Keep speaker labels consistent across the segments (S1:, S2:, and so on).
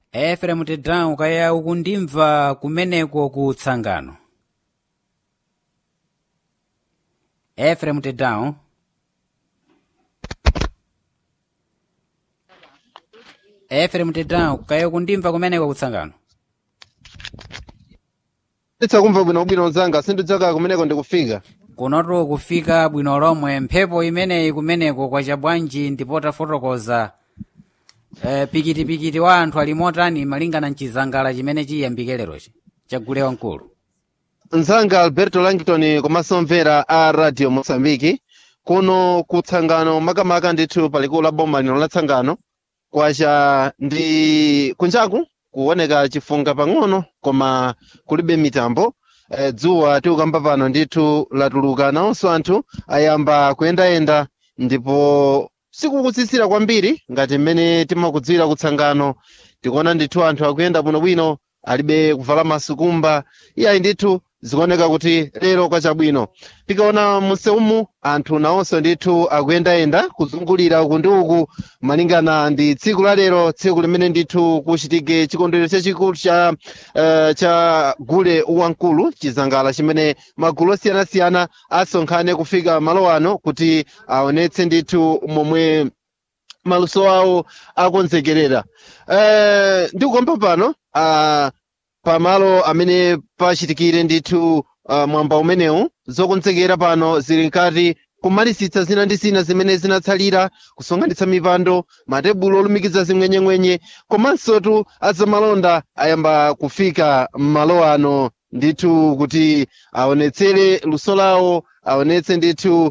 S1: Eferemu Tedrawu kaya ukundimva kumeneko ku Tsangano. Eferemu Tedrawu. Eferemu Tedrawu kaya ukundimva kumeneko ku Tsangano.
S2: Nditsakumva bwino nzanga sindidzaka kumeneko ndikufika.
S1: Kunotu kufika bwino lomwe mphepo imeneyi kumeneko kwa chabwanji ndipo tafotokoza pikitipikiti wa anthu ali motani malingana mchizangala chimene chiyambike lerochi chagule wamkulu.
S2: Nzanga Alberto Langton komanso mvera a Radio Mozambique kuno ku Tsangano makamaka ndithu palikulu la boma lino la Tsangano kwacha ndi kunjaku kuoneka chifunga pang'ono koma kulibe mitambo. Dzuwa tikukamba pano ndithu latuluka nawonso anthu ayamba kuyendayenda ndipo sikukutsitsira kwambiri ngati mmene timakudziwira ku Tsangano. Tikuona ndithu anthu akuyenda bwinobwino alibe kuvala masukumba iyayi ndithu zikuoneka kuti lero kwachabwino. Tikaona museumu anthu nawonso ndithu akuyendayenda kuzungulira uku ndi uku malingana ndi tsiku la lero, tsiku limene ndithu kuchitike chikondwerero chachikulu cha gule wamkulu, chizangala chimene magulu osiyanasiyana asonkhane kufika malo ano kuti aonetse ndithu momwe maluso awo akonzekerera. Ndikukomba pano pamalo amene pachitikire ndithu mwamba umenewu zokonzekera pano zili nkati kumalisitsa zina ndi zina zimene zinatsalira, kusonkhanitsa mipando, matebulo olumikiza zimwenyemwenye, komansotu azamalonda ayamba kufika m'malo ano ndithu kuti aonetsere luso lawo, aonetse ndithu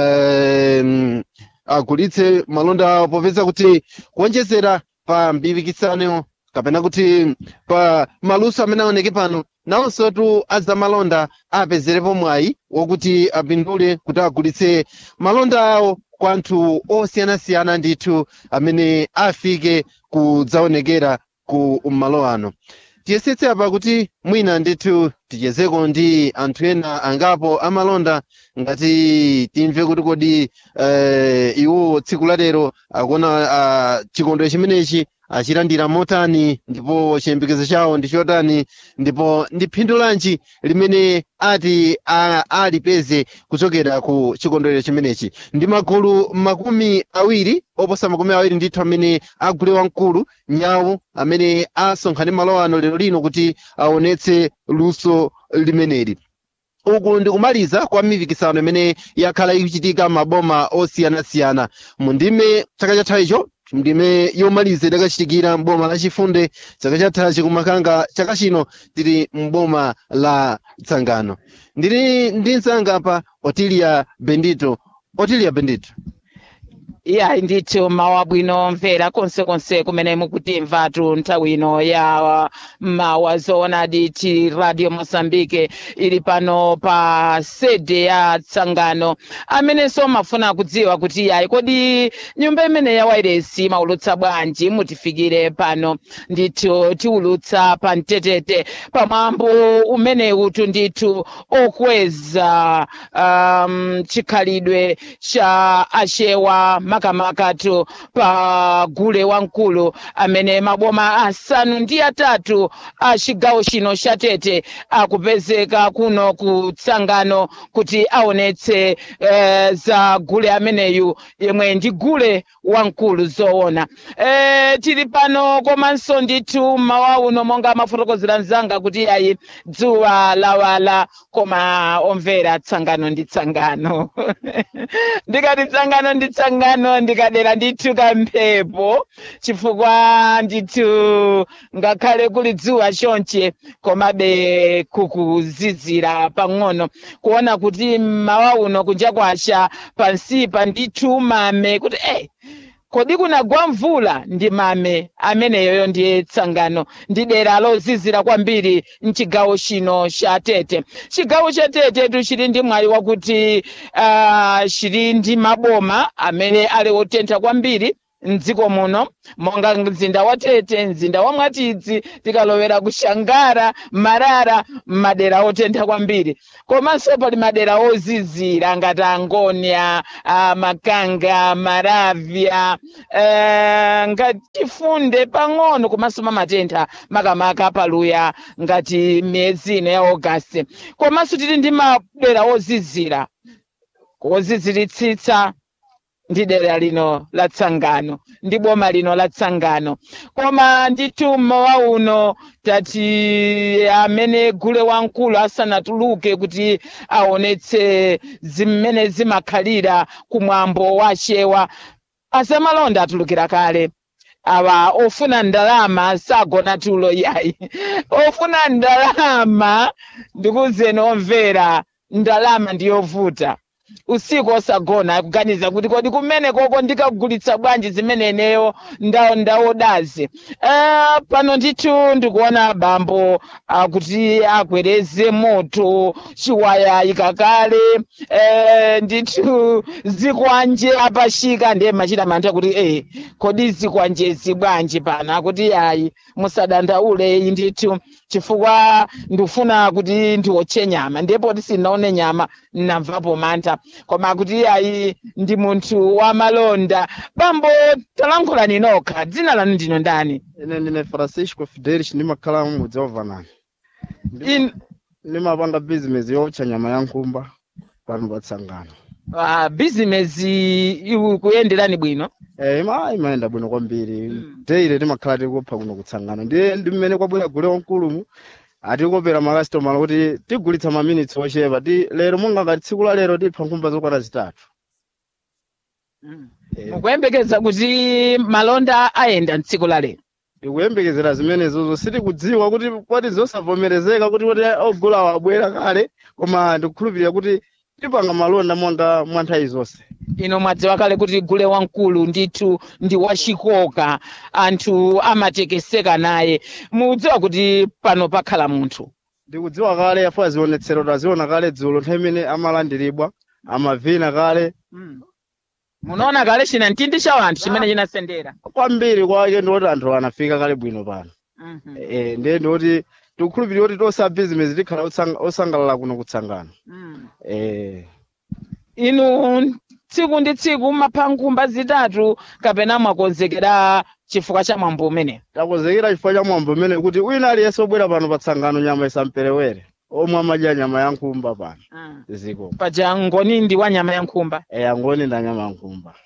S2: agulitse malonda awo popeza kuti kuonjezera pa mpikisano kapena kuti pa maluso amene aoneke pano nawonsotu azamalonda apezerepo mwayi wokuti apindule kuti agulitse malonda awo kwa anthu osiyanasiyana ndithu amene afike kudzaonekera ku malo ano. Tiyesetse apa kuti mwina ndithu tichezeko ndi anthu ena angapo amalonda ngati timve kuti kodi iwo tsiku latero akuona chikondwerero chimenechi achilandira motani ndipo chiyembekezo chawo ndi chotani ndipo ndi phindu lanji limene ati alipeze kuchokera ku chikondwerero chimenechi. Ndi magulu makumi awiri oposa makumi awiri ndithu amene agule wamkulu nyawu amene asonkhane malo ano lero lino kuti aonetse luso limeneli. Uku ndikumaliza kwa mipikisano imene yakhala ikuchitika maboma osiyanasiyana mu ndime chaka chatha icho. Ndime yomaliza idakachitikira mboma la Chifunde chaka chatha kumakanga chaka chino tili mboma la Tsangano. Ndili ndi nzanga apa Otilia Bendito.
S3: Iya ndithu mawa bwino mvera konse kumene mukutimvatu nthawi ino ya mawa zoona diti Radio Mozambique ili pano pa sede ya Tsangano amenenso mafuna kudziwa kuti yayi kodi nyumba imene ya wireless maulutsa bwanji mutifikire pano ndithu tiulutsa pa mtetete pamwambo umenewu ndithu okweza chikhalidwe cha achewa makamakatu pa gule wamkulu amene maboma asanu ndi atatu a chigawo chino cha Tete akupezeka kuno ku Tsangano kuti aonetse za gule ameneyu yemwe ndi gule wamkulu zoona. Tili pano komanso ndithu mawa uno monga mafotokozera nzanga kuti ayi dzuwa lawala koma omvera Tsangano ndi Tsangano. Ndikati Tsangano ndi Tsangano ndikadera ndithu kamphepo chifukwa ndithu ngakhale kuli dzuwa chonche komabe kukuzizira pang'ono kuona kuti mawa uno kunja kwacha pansipa ndithu mame kuti kodi kunagwa mvula ndi mame ameneyoyo ndiye Tsangano ndi dera lozizira kwambiri mchigawo chino cha Tete. Chigawo cha Tete chili ndi mwayi wakuti chili ndi maboma amene ali otentha kwambiri mdziko muno monga mzinda wa Tete, mzinda wa Mwatidzi, tikalowera ku Shangara, Marara, madera otentha kwambiri. Komanso pali madera ozizira ngati Angonia, Makanga, Maravya, ngati Chifunde pang'ono komanso mamatentha makamaka paluya ngati miyezi ino ya August. Komanso tili ndi madera ozizira oziziritsitsa ndi dera lino la Tsangano, ndi boma lino la Tsangano. Koma ndithu mmawa uno tati amene gule wamkulu asanatuluke kuti aonetse zimene zimakhalira kumwambo wa Chewa, azamalonda atulukira kale. Awa ofuna ndalama sagona tulo yayi. Ofuna ndalama ndikuzeni omvera, ndalama ndiyovuta. Usiku osagona kuganiza kuti kodi kumene koko ndikagulitsa bwanji zimene neyo ndawodazi. Pano ndithu ndikuona bambo kuti akwereze moto chiwaya ikakale, ndithu zikwanje apashika ndiye machita mantha kuti kodi zikwanje bwanji pano akuti yayi musadandaule iyi ndithu chifukwa ndifuna kuti ndiotche nyama, ndipo tisinaone nyama namvapo mantha. Koma kuti yayi ndi munthu wa malonda. Bambo talankhulani nokha, dzina lanu ndino ndani?
S4: Ine ndine Francisco Fidelis, ndimakhala mudzi wa Vanani. Ndimapanga business yotcha nyama ya nkhumba pano pa Tsangano.
S3: Business ikuyenderani bwino?
S4: Imayenda bwino kwambiri. Daily timakhala tikupha kuno kutsangano. Ndi mmene kwabwera gule wamkulumu atikopera makastomala kuti tigulitsa maminitsi ochepa. Lero monga ngati tsiku la lero tipha nkhumba zokwana zitatu.
S3: Mukuyembekeza kuti malonda ayenda tsiku la lero?
S4: Tikuyembekezera zimenezo sitikudziwa kuti kwati zosavomerezeka kuti ogula wabwera kale, koma ndikukhulupirira kuti tipanga malonda monga mwa nthawi zonse.
S3: Ino mwadziwa kale kuti gule wamkulu ndithu ndi wachikoka, anthu amatekeseka naye. Mudziwa kuti pano pakhala munthu?
S4: Ndikudziwa kale afa zionetsero taziona kale dzulo nthawi imene amalandiridwa, amavina kale.
S3: Munaona kale china ntindi cha anthu chimene chinasendera?
S4: Kwambiri kwake ndoti anthu anafika kale bwino pano. Ndiye ndoti tikukhulupirira kuti tosa business tikhala osangalala kuno kutsangano.
S3: Inu tsiku ndi tsiku mapha nkhumba zitatu kapena mwakonzekera chifukwa cha mwambo umene?
S4: Takonzekera chifukwa cha mwambo umene kuti wina aliyense obwera pano pa Tsangano nyama isamperewere. Omwe amadya nyama ya nkhumba pano. Ziko.
S3: Paja ngoni ndi wa nyama ya nkhumba?
S4: Ngoni nda nyama ya nkhumba.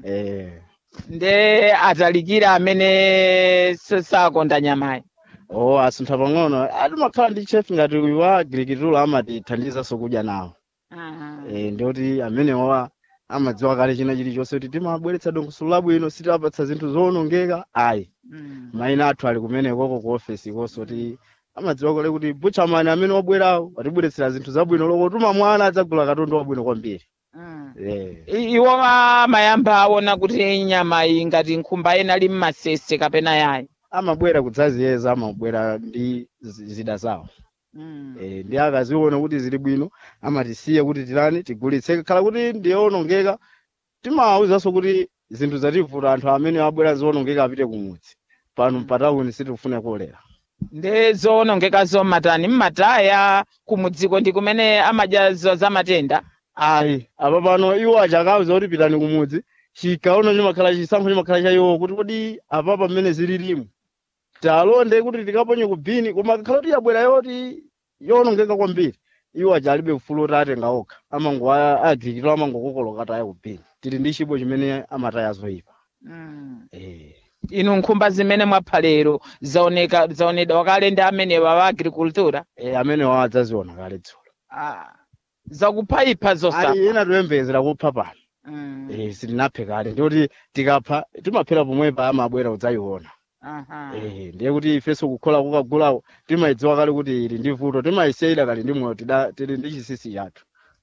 S3: Nde atalikira amene sakonda nyamayi?
S4: Asuntha pang'ono. Atimakhala ndi chef ngati wa agriculture amatithandiza sokudya nawo. Ndoti amene amadziwa kale china chilichonse kuti timabweretsa dongosolo labwino sitapatsa zinthu zoonongeka ayi. Maina athu ali kumene koko ku office konso kuti amadziwa kale kuti butcherman amene wabwerawo watibweretsera zinthu zabwino loko tuma mwana adzagula katundu wabwino kwambiri.
S3: Iwo amayamba aona kuti nyama iyi ngati nkhumba ena ali mmasese kapena yayi?
S4: Amabwera kudzaziyeza, amabwera ndi zida zawo. Ndi akaziona kuti zili bwino amatisiya kuti tilani tigulitse, khala kuti ndiyonongeka timawuzanso kuti zinthu zativuta anthu amene abwera zonongeka apite kumudzi. Pano patawuni sitifuna kolera.
S3: Nde zonongeka zomatani mmataya kumudziko ndi kumene amadya za matenda?
S4: Apa pano iwo achakauza kuti pitani kumudzi, chikaona chimakhala chisankho chimakhala cha iwo kuti kodi apa pamene zililimu talonde kuti tikaponye kubini, koma khala kuti yabwera yoti yonongeka kwambiri iwo achalibe ufulu kuti atenga okha, amangowa agriculture amangokokoloka taya kubini. Tili ndi chibo chimene amataya zoyipa.
S3: Inu nkhumba zimene mwapha lero zaonedwa kale ndi amene wa agriculture?
S4: Amene adzaziona kale dzulo.
S3: Zakupha zosa?
S4: Ina tuyembezera kupha pano. Sitinaphe kale ndikuti tikapha timaphera pomwepa amabwera udzayiona. Ndiye kuti ifeso kukhola kukagulawo timayidziwa kale kuti ili ndi vuto, timayiseyida kale ndi moyo tili ndi chisisi chathu.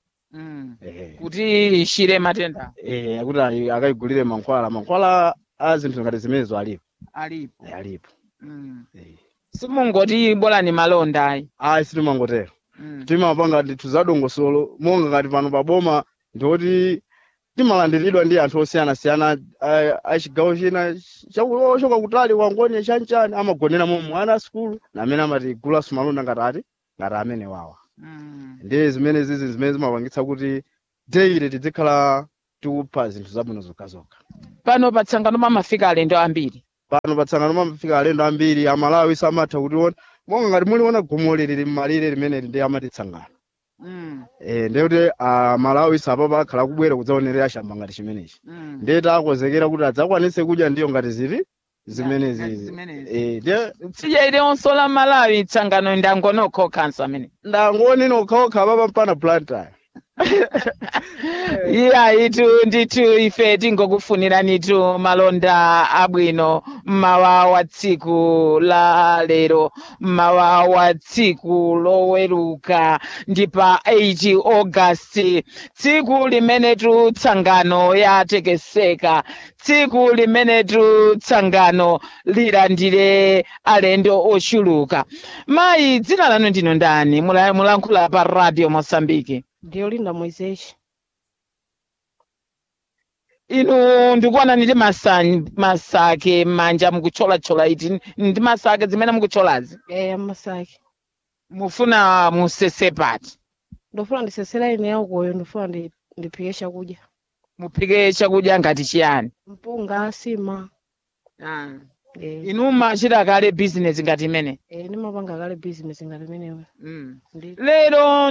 S3: Kuti ishire matenda?
S4: Kuti akayigulire mankhwala a zinthu ngati zimenezo alipo. Alipo.
S3: Simungoti bolani malonda ayi?
S4: Sitimangotero. Timapanga ndithu za dongosolo monga ngati pano pa boma ndoti timalandiridwa ndi anthu osiyanasiyana achigawo china chakuchoka kutali wangoni chanchani amagonera momwe ana asukulu na amene amatigulaso malonda ngati amene wawa. Ndiye zimene zimapangitsa kuti daily tidzikhala tikupha zinthu zabwino zokhazoka.
S3: Pano patsangano mamafika alendo ambiri.
S4: Amalawi samatha kutiona monga ngati muliona gomolere limalire limene ndi amatitsangano. Ndiye kuti Malawi sapapa akhala kubwera kudzaonerera chamba ngati chimenechi. Ndiye takonzekera kuti adzakwanise kudya ndiyo ngati zili zimenezi. Ndiye
S3: sijaire onso la Malawi tsangano ndangonoko kansa amene.
S4: Ndangoni nokhaokha papa mpana planter.
S3: Itu nditu ife tingokufuniranitu malonda abwino mmawa wa tsiku la lero, mmawa wa tsiku loweruka ndi pa 8 August, tsiku limenetu tsangano yatekeseka, tsiku limenetu tsangano lilandire alendo ochuluka. Mayi, dzina lanu ndino ndani? Mulankhula pa Radio Mosambiki.
S5: Ndiyo Linda Moiseshi.
S3: Inu ndikuona ndi masake manja mukuchola iti ndi masake zimene mukucholazi.
S5: Masake.
S3: Mufuna musese pati?
S5: Ndofuna ndisesera ine yakoyo, ndofuna ndiphike chakudya.
S3: Muphike chakudya ngati chiyani?
S5: Mpunga, sima.
S3: Inu machita kale business ngati imene?
S5: Nimapanga kale business ngati imeneyo.
S3: Lero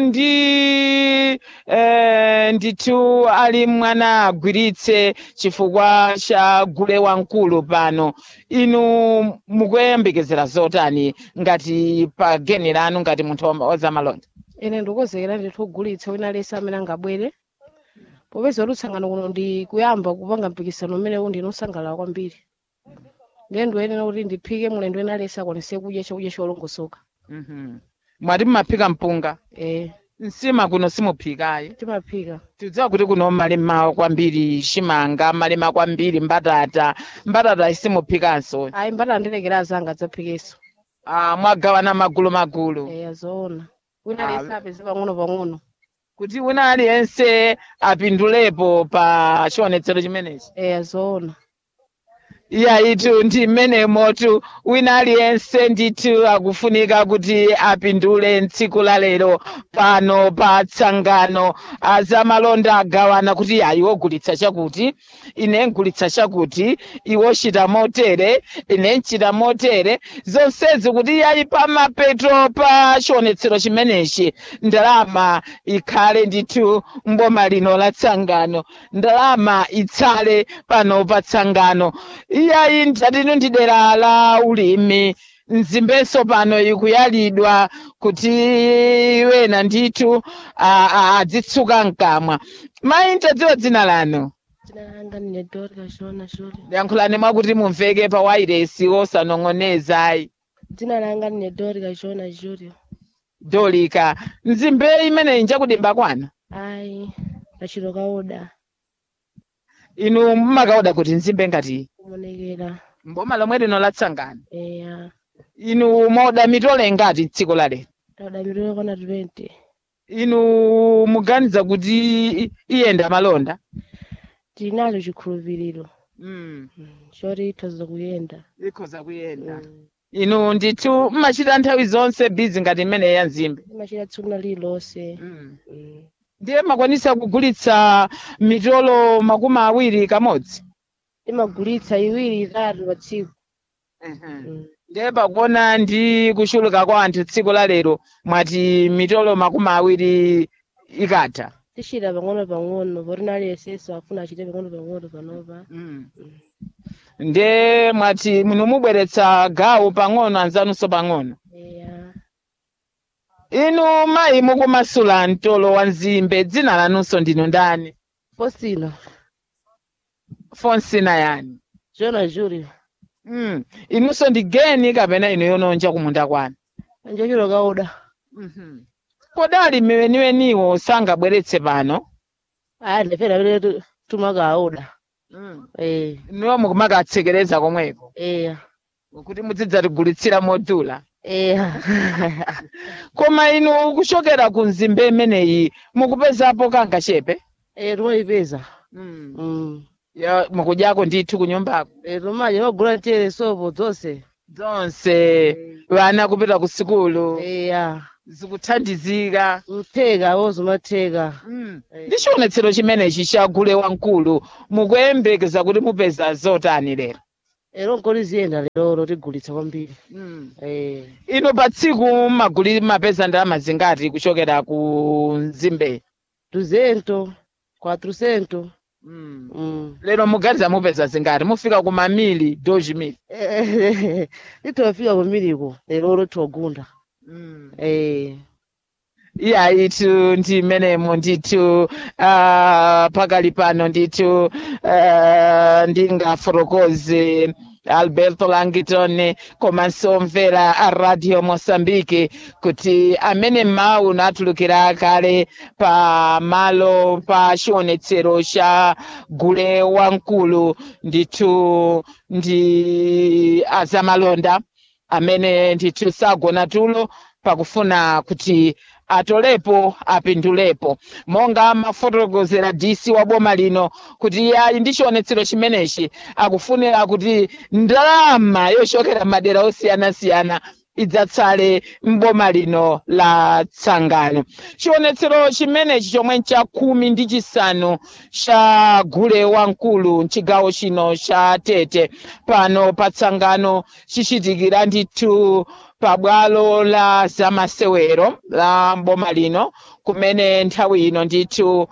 S3: nditu ali mwana agwiritse chifukwa cha gule wankulu pano. Inu mukuyembekezera zotani ngati pa geni lanu ngati munthu wa zamalonda?
S5: Ine ndikukonzekera ndithu kugulitsa wina aliyense amene angabwere. Popeza lutsangano kuno ndi kuyamba kupanga mpikisano umene ndinosangalala kwambiri. Ndiye ndiyenera kuti ndiphike mulendo wina aliyense akwanise kudya chakudya cholongosoka.
S3: Mwati mumaphika mpunga? Nsima kuno simuphikayi?
S5: Timaphika.
S3: Tidziwa kuti kuno malima kwambiri chimanga, malima kwambiri mbatata simuphikanso?
S5: Ayi, mbatata ndilekera azanga adzaphikenso.
S3: Mwagawana magulu?
S5: Zoona. Wina aliyense apeze pang'ono.
S3: Kuti wina aliyense apindulepo pa chionetsero chimenechi?
S5: Zoona.
S3: Itu ndi mmene motu wina aliyense ndithu akufunika kuti apindule tsiku la lero pano pa tsangano azamalonda agawana kuti iwo ogulitsa chakuti, ine ngulitsa chakuti, iwo chita motere, ine nchita motere, zonsezi kuti yayi pa mapeto pa chionetsero chimenechi ndalama ikhale ndithu mboma lino la tsangano, ndalama itsale pano pa tsangano. Iyayi ndadino ndi dera la ulimi, nzimbenso pano ikuyalidwa kuti wena ndithu adzitsuka mkamwa. Mayi, ntadziwa dzina lanu?
S5: Dzina langa ndine Dorika Jona Juli.
S3: Yankhulani mwakuti mumveke pa wairesi osanong'onezayi.
S5: Dzina langa ndine Dorika Jona Juli.
S3: Dorika, nzimbe imeneyi njakudimba kwana?
S5: Ayi, kachiloka oda.
S3: Inu mmakaoda kuti nzimbe ngati?
S5: Kumonekera.
S3: Mboma lomwe lino la tsangano?
S5: Inu
S3: moda mitole ngati tsiku la lero?
S5: Oda mitole kwana 20.
S3: Inu muganiza kuti iyenda malonda?
S5: Tinalo chikhulupiriro. Choti ithoza kuyenda.
S3: Ikhoza kuyenda. Inu ndithu mmachita nthawi zonse busy ngati imene ya nzimbe?
S5: Mmachita tsiku lililonse.
S3: Ndiye makwanisa kugulitsa mitolo 20 kamodzi?
S5: Imagulitsa 2-3 pa tsiku.
S3: Ndiye pakuona ndi kuchuluka kwa anthu tsiku la lero mwati mitolo 20 ikatha?
S5: Tichita pang'ono poti aliyense afuna achite pang'ono panopa.
S3: Ndiye mwati muno mubweretsa gawo pang'ono anzanunso pang'ono? Inu mayi mukumasula mtolo wa nzimbe, dzina lanunso ndino ndani? Fonsina yani?
S5: Jona Juli.
S3: Inunso ndi geni kapena inu yononja kumunda kwanu?
S5: Njochiloka oda.
S3: Kodali miweniweniwo sangabweretse pano?
S5: Ndipera pere tumaka oda.
S3: Niwo mukumakatsekereza komweko? Kuti mudzidzatigulitsira modula? Koma inu kuchokera ku nzimbe imeneyi mukupezapo kangachepe?
S5: Timayipeza.
S3: ya mukudyako ndithu kunyumbako
S5: tomaje magula nchere sopo
S3: zonse vana kupita ku sikulu
S5: eya
S3: zikuthandizika
S5: mtheka wozumatheka
S3: ndi chionetsero chimenechi cha gule wamkulu mukuyembekeza kuti mupeza zotani lero
S5: ero nkoli ziyenda lero tigulitsa kwambiri
S3: ino pa tsiku mapeza ndalama zingati kuchokera ku nzimbe
S5: 200 400
S3: lero muganiza mupeza zingati mufika ku mamili 2.000
S5: itofika kumiliko lero tiwagunda
S3: iya itu ndi menemo ndithu pakali pano ndithu ndingafotokoze Alberto Langitone komanso mvera a Radio Mosambike kuti amene mawu natulukira kale pa malo pa chionetsero cha gule wamkulu ndithu ndi azamalonda amene ndithu sagona tulo pakufuna kuti atolepo apindulepo monga mafotokozera DC wa boma lino kuti ali ndi chionetsero chimenechi akufunira kuti ndalama yochokera madera osiyanasiyana idzatsale m'boma lino la Tsangano. Chionetsero chimenechi chomwe cha 15 cha gule wamkulu mchigawo chino cha Tete pano pa Tsangano chichitikira ndithu pabwalo la zamasewero la mboma lino kumene nthawi ino ndithu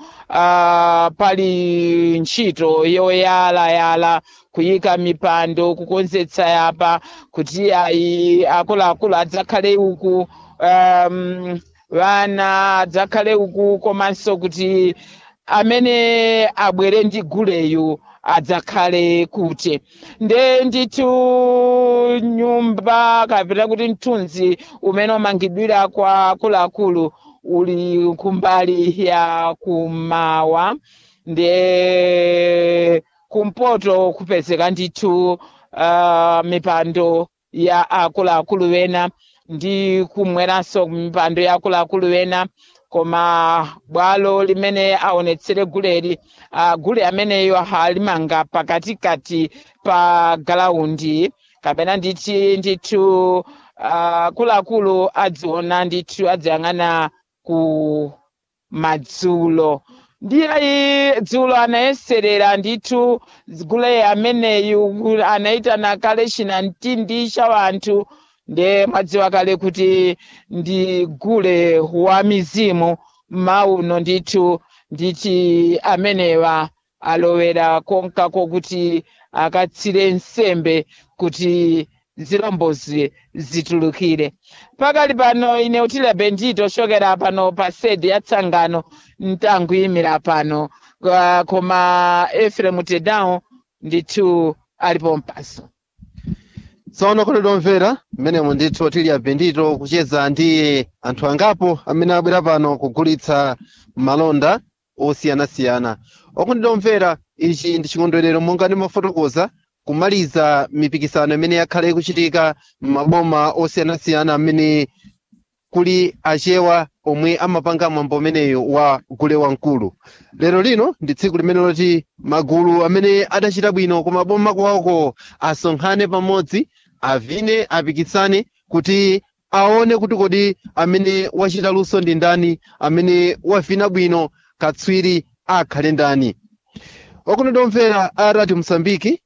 S3: pali ntchito yoyala kuyika mipando kukonzetsa yapa kuti ayi akuluakulu adzakhale uku vana adzakhale uku komanso kuti amene abwere ndi guleyu adzakhale kuti nde ndithu nyumba kapita kuti mthunzi umene umangidwira kwa akuluakulu uli kumbali ya kumawa nde kumpoto kupezeka ndithu mipando ya akuluakulu wena ndi kumweranso mipando ya akuluakulu wena koma bwalo limene aonetsere guleri gule ameneyo alimanga pakatikati pa galaundi kapena ndithu akuluakulu adziona ndithu adziyang'ana ku madzulo ndiye dzulo anayeserera ndithu gule ameneyu anayitana kale china mtindi cha wanthu nde mwadziwa kale kuti ndi gule wa mizimu mauno ndithu nditi amenewa alowera konkako kuti akatsire nsembe kuti zilombozi zitulukire pakali pano ine utile bendito chokera pano pa sede ya Tsangano ntanguyimira pano koma Efrem Tedao ndithu alipo mpaso
S2: tsono kodi domvera mmenemo ndithu tili bendito kucheza ndi anthu angapo amene abwera pano kugulitsa malonda osiyanasiyana okundidomvera ichi ndi chikondwerero monga ndimafotokoza kumaliza mipikisano imene yakhale ikuchitika m'maboma osiyanasiyana amene kuli achewa omwe amapanga mwambo umeneyu wa gule wamkulu. Lero lino ndi tsiku limene loti magulu amene adachita bwino kumaboma kwawoko asonkhane pamodzi avine apikisane kuti aone kuti kodi amene wachita luso ndi ndani, amene wavina bwino katswiri akhale ndani. Okundidomvera a Radio Mosambiki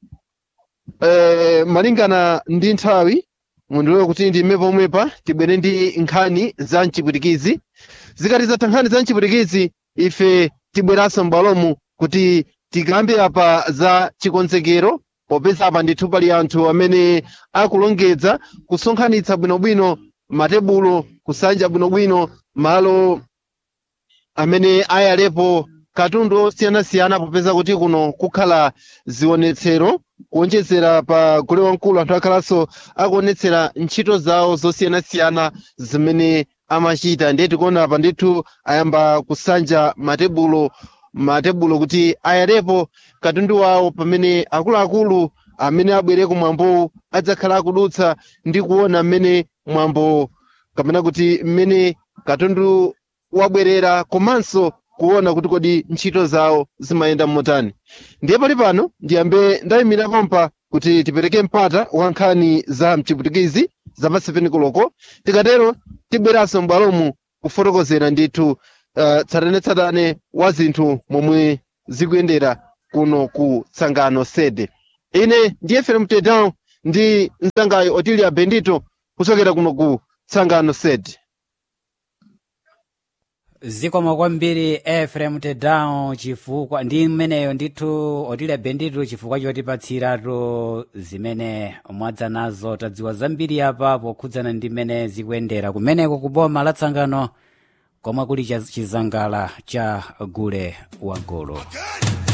S2: malingana ndi nthawi mundilowe kuti ndi pomwepa tibwere ndi nkhani za mchipwitikizi. Zikati zatha nkhani za mchipwitikizi ife tibweranso m'bwalomu kuti tikambe apa za chikonzekero popeza apa ndithu pali anthu amene akulongedza kusonkhanitsa bwinobwino matebulo, kusanja bwinobwino malo amene ayalepo katundu osiyanasiyana popeza kuti kuno kukhala zionetsero kuonjezera pa gule wamkulu anthu akhalanso akuonetsera ntchito zawo zosiyanasiyana zimene amachita. Ndiye tikuona apa ndithu ayamba kusanja matebulo kuti ayalepo katundu wawo pamene akuluakulu amene abwere kumwambo adzakhala akudutsa ndi kuona mmene mwambo kapena kuti mmene katundu wabwerera komanso kuona kuti kodi ntchito zawo zimayenda motani. Ndiye pali pano ndiyambe ndayimira pampa kuti tipereke mpata wa nkhani za mchiputikizi za pa 7 koloko, tikatero tibweranso m'bwalomu kufotokozera ndithu tsatanetsatane wa zinthu momwe zikuyendera kuno ku Tsangano sede. Ine ndiye FM Tedown ndi mzangayo Otilia Bendito kuchokera kuno ku Tsangano sede.
S1: Zikomo kwambiri FM Tedown chifukwa ndi mmeneyo ndithu Otilia Bendito chifukwa chotipatsiratu zimene mwadza nazo. Tadziwa zambiri apa pokhudzana ndi mmene zikuyendera kumeneko ku boma la Tsangano komwe kuli chizangala cha gule wa golo.